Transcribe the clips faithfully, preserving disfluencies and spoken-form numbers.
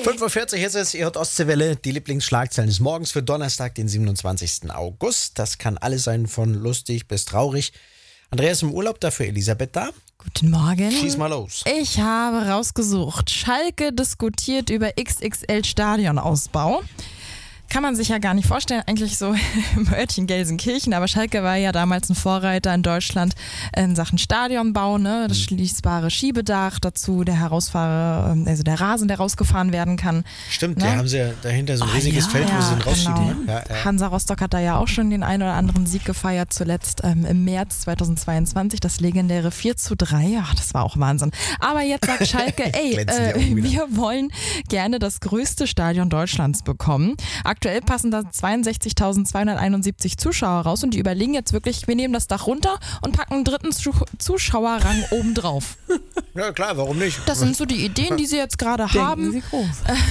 fünf Uhr vierzig ist es, ihr hört Ostseewelle, die Lieblingsschlagzeilen des Morgens für Donnerstag, den siebenundzwanzigsten August. Das kann alles sein, von lustig bis traurig. Andreas im Urlaub, dafür Elisabeth da. Guten Morgen. Schieß mal los. Ich habe rausgesucht, Schalke diskutiert über X X L-Stadionausbau. Kann man sich ja gar nicht vorstellen, eigentlich so im Örtchen Gelsenkirchen, aber Schalke war ja damals ein Vorreiter in Deutschland in Sachen Stadionbau, ne? Das schließbare Schiebedach, dazu der Herausfahrer, also der Rasen, der rausgefahren werden kann. Stimmt, ne? da haben sie ja dahinter so ein Oh, riesiges ja, Feld, wo ja, sie den rausschieben. genau. Ne? Ja, ja. Hansa Rostock hat da ja auch schon den einen oder anderen Sieg gefeiert, zuletzt ähm, im März zweitausendzweiundzwanzig, das legendäre vier zu drei, ach, das war auch Wahnsinn. Aber jetzt sagt Schalke, ey, Glänzen die äh, Augen wieder. wir wollen gerne das größte Stadion Deutschlands bekommen. Aktuell passen da zweiundsechzigtausendzweihunderteinundsiebzig Zuschauer raus und die überlegen jetzt wirklich, wir nehmen das Dach runter und packen einen dritten Zuh- Zuschauerrang oben drauf. Ja klar, warum nicht? Das sind so die Ideen, die sie jetzt gerade Denken haben. Sie groß.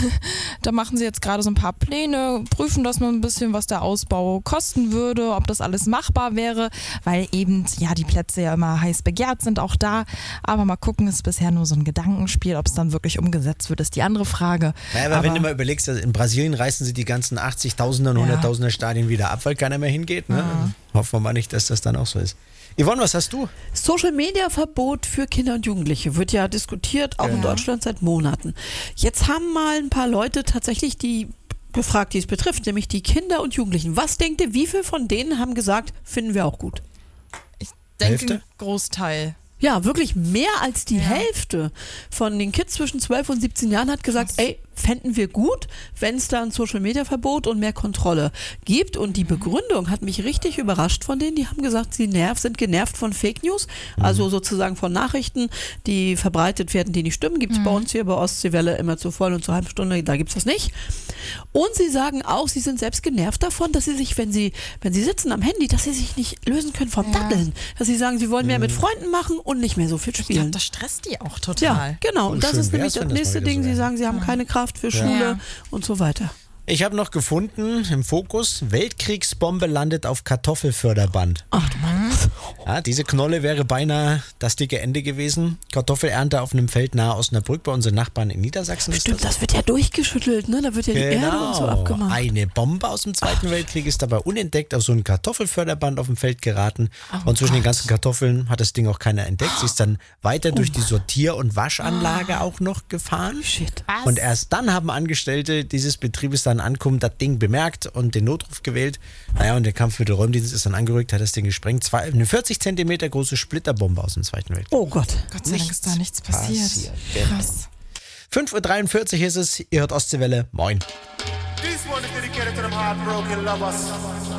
Da machen sie jetzt gerade so ein paar Pläne, prüfen das mal ein bisschen, was der Ausbau kosten würde, ob das alles machbar wäre, weil eben ja die Plätze ja immer heiß begehrt sind, auch da. Aber mal gucken, ist bisher nur so ein Gedankenspiel, ob es dann wirklich umgesetzt wird, ist die andere Frage. Ja, aber, aber wenn du mal überlegst, also in Brasilien reißen sie die ganzen achtzigtausender und Ja. hunderttausender Stadien wieder ab, weil keiner mehr hingeht. Ne? Ja. Hoffen wir mal nicht, dass das dann auch so ist. Yvonne, was hast du? Social-Media-Verbot für Kinder und Jugendliche wird ja diskutiert, auch in Ja. Deutschland seit Monaten. Jetzt haben mal ein paar Leute tatsächlich die gefragt, die es betrifft, nämlich die Kinder und Jugendlichen. Was denkt ihr, wie viel von denen haben gesagt, finden wir auch gut? Ich denke, Hälfte? ein Großteil. Ja, wirklich mehr als die Ja. Hälfte von den Kids zwischen zwölf und siebzehn Jahren hat gesagt, ey, fänden wir gut, wenn es da ein Social-Media-Verbot und mehr Kontrolle gibt. Und die Begründung hat mich richtig überrascht von denen. Die haben gesagt, sie nerv, sind genervt von Fake News, also sozusagen von Nachrichten, die verbreitet werden, die nicht stimmen. Gibt es Mhm. bei uns hier bei Ostseewelle immer zur vollen und zur halben Stunde, da gibt es das nicht. Und sie sagen auch, sie sind selbst genervt davon, dass sie sich, wenn sie, wenn sie sitzen am Handy, dass sie sich nicht lösen können vom Ja. Daddeln. Dass sie sagen, sie wollen mehr mit Freunden machen und nicht mehr so viel Ich glaube, spielen. das stresst die auch Ja, total. genau. Und Und das schön ist wär's, nämlich wenn das das mal nächste wieder Ding. so Sie wäre. sagen, sie haben keine Kraft für Schule Ja. und so weiter. Ich habe noch gefunden im Fokus, Weltkriegsbombe landet auf Kartoffelförderband. Ach du Mann. Ja, diese Knolle wäre beinahe das dicke Ende gewesen. Kartoffelernte auf einem Feld nahe Osnabrück bei unseren Nachbarn in Niedersachsen. ist Stimmt, das. das wird ja durchgeschüttelt, ne? Da wird ja die Erde und so Genau. abgemacht. Eine Bombe aus dem Zweiten Weltkrieg ist dabei unentdeckt auf so ein Kartoffelförderband auf dem Feld geraten. Oh und zwischen den Gott. ganzen Kartoffeln hat das Ding auch keiner entdeckt. Sie ist dann weiter durch die Sortier- und Waschanlage auch noch gefahren. Shit. Was? Und erst dann haben Angestellte dieses Betriebes dann ankommen, das Ding bemerkt und den Notruf gewählt. Naja, und der Kampfmittelräumdienst ist dann angerückt, hat das Ding gesprengt. Zwei, eine vierzig Zentimeter große Splitterbombe aus dem Zweiten Weltkrieg. Oh Gott. Gott sei Dank ist da nichts passiert. passiert. Genau. Krass. fünf Uhr dreiundvierzig ist es, ihr hört Ostseewelle. Moin. This one is dedicated to them heartbroken lovers.